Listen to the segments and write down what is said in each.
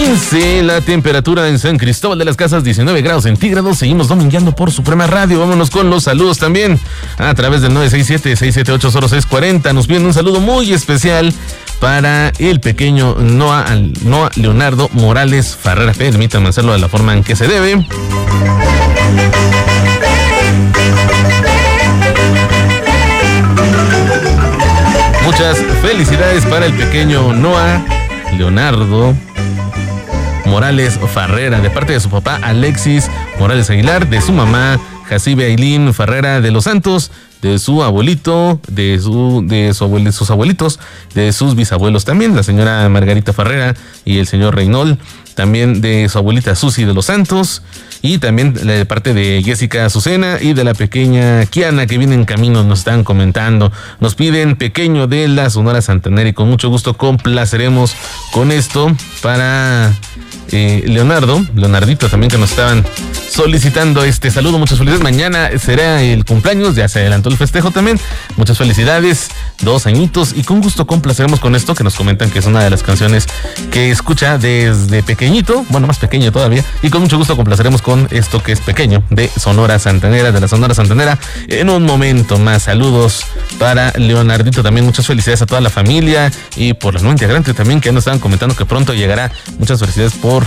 15 la temperatura en San Cristóbal de las Casas, 19 grados centígrados. Seguimos domingueando por Suprema Radio. Vámonos con los saludos también a través del 967-678-0640. Nos piden un saludo muy especial para el pequeño Noah Leonardo Morales Farrera. Permítanme hacerlo de la forma en que se debe. Muchas felicidades para el pequeño Noah Leonardo Morales Farrera, de parte de su papá Alexis Morales Aguilar, de su mamá Jacibe Ailín Farrera de los Santos, de su abuelito, de sus abuelitos, de sus bisabuelos también, la señora Margarita Farrera y el señor Reynold, también de su abuelita Susi de los Santos, y también de parte de Jessica Azucena y de la pequeña Kiana, que viene en camino, nos están comentando. Nos piden pequeño de la Sonora Santanera y con mucho gusto complaceremos con esto para Leonardito también, que nos estaban solicitando este saludo. Muchas felicidades. Mañana será el cumpleaños, ya se adelantó el festejo también. Muchas felicidades, 2 añitos, y con gusto complaceremos con esto, que nos comentan que es una de las canciones que escucha desde pequeñito, bueno, más pequeño todavía, y con mucho gusto complaceremos con esto que es pequeño de Sonora Santanera, de la Sonora Santanera. En un momento más, saludos para Leonardito también. Muchas felicidades a toda la familia y por la nueva integrante también, que nos estaban comentando que pronto llegará. Muchas felicidades por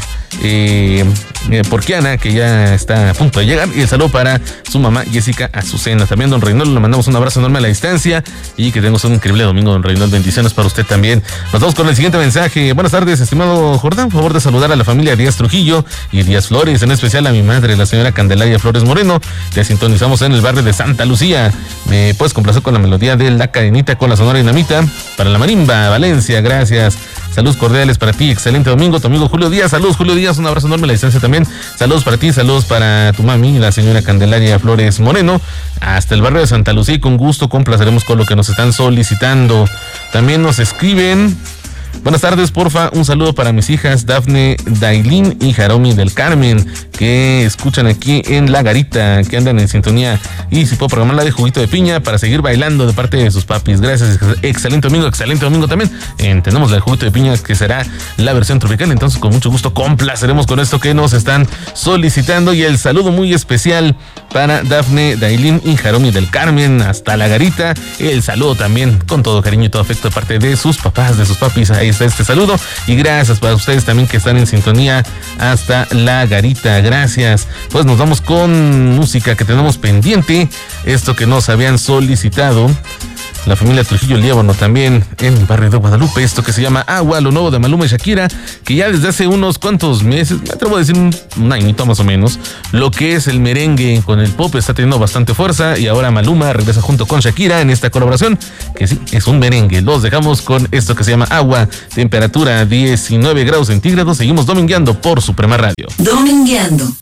Kiana, que ya está a punto de llegar, y el saludo para su mamá Jessica Azucena. También don Reynold, le mandamos un abrazo enorme a la distancia y que tengamos un increíble domingo, don Reynold. Bendiciones para usted también. Nos vamos con el siguiente mensaje. Buenas tardes, estimado Jordán, por favor de saludar a la familia Díaz Trujillo y Díaz Flores, en especial a mi madre, la señora Candelaria Flores Moreno. Te sintonizamos en el barrio de Santa Lucía. Me puedes complacer con la melodía de La Cadenita con la Sonora Dinamita para la Marimba Valencia. Gracias. Saludos cordiales para ti, excelente domingo. Tu amigo Julio Díaz, saludos Julio Díaz, un abrazo enorme a la distancia también. Saludos para ti, saludos para tu mami, la señora Candelaria Flores Moreno, hasta el barrio de Santa Lucía, y con gusto complaceremos con lo que nos están solicitando. También nos escriben: buenas tardes, porfa, un saludo para mis hijas Dafne Dailín y Jaromi del Carmen, que escuchan aquí en La Garita, que andan en sintonía, y si puedo programarla de juguito de piña para seguir bailando de parte de sus papis. Gracias, excelente domingo también. Tenemos la de juguito de piña, que será la versión tropical, entonces con mucho gusto complaceremos con esto que nos están solicitando. Y el saludo muy especial para Dafne Dailín y Jaromi del Carmen hasta La Garita. El saludo también con todo cariño y todo afecto de parte de sus papás, de sus papis. Ahí está este saludo, y gracias para ustedes también que están en sintonía hasta La Garita. Gracias. Pues nos vamos con música que tenemos pendiente, esto que nos habían solicitado la familia Trujillo Líbano también en el barrio de Guadalupe, esto que se llama Agua, lo nuevo de Maluma y Shakira, que ya desde hace unos cuantos meses, me atrevo a decir un añito más o menos, lo que es el merengue con el pop está teniendo bastante fuerza, y ahora Maluma regresa junto con Shakira en esta colaboración, que sí, es un merengue. Los dejamos con esto que se llama Agua, temperatura 19 grados centígrados. Seguimos domingueando por Suprema Radio. Domingueando.